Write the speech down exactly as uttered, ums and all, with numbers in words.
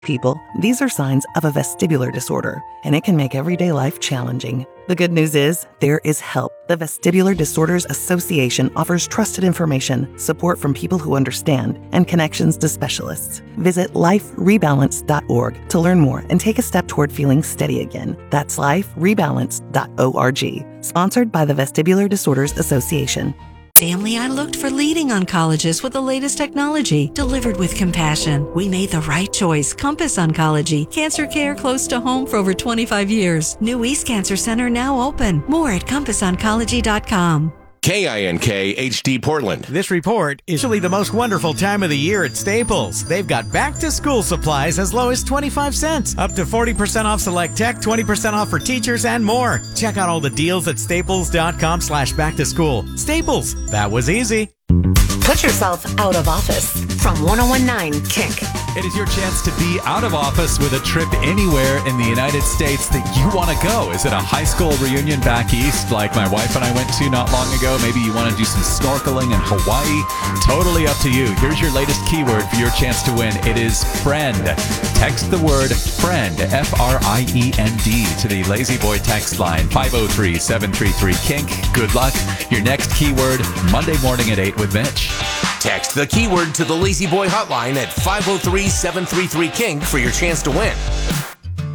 people, these are signs of a vestibular disorder, and it can make everyday life challenging. The good news is, there is help. The Vestibular Disorders Association offers trusted information, support from people who understand, and connections to specialists. Visit life rebalance dot org to learn more and take a step toward feeling steady again. That's life rebalance dot org. Sponsored by the Vestibular Disorders Association. Family, I looked for leading oncologists with the latest technology, delivered with compassion. We made the right choice. Compass Oncology. Cancer care close to home for over twenty-five years. New East Cancer Center now open. More at compass oncology dot com. K I N K H D Portland. This report is usually the most wonderful time of the year at Staples. They've got back-to-school supplies as low as twenty-five cents, up to forty percent off select tech, twenty percent off for teachers, and more. Check out all the deals at staples dot com slash back to school. Staples, that was easy. Put yourself out of office from ten nineteen Kink. It is your chance to be out of office with a trip anywhere in the United States that you want to go. Is it a high school reunion back east like my wife and I went to not long ago? Maybe you want to do some snorkeling in Hawaii? Totally up to you. Here's your latest keyword for your chance to win. It is friend. Text the word friend, F R I E N D, to the Lazy Boy text line, five oh three, seven three three, kink. Good luck. Your next keyword, Monday morning at eight with Mitch. Text the keyword to the Lazy Boy hotline at five oh three, seven three three, kink for your chance to win.